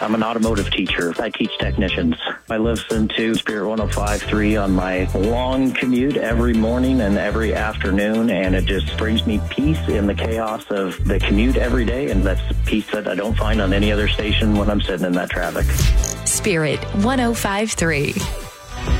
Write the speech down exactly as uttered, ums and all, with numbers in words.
I'm an automotive teacher. I teach technicians. I listen to Spirit one oh five point three on my long commute every morning and every afternoon, and it just brings me peace in the chaos of the commute every day, and that's peace that I don't find on any other station when I'm sitting in that traffic. Spirit one oh five point three.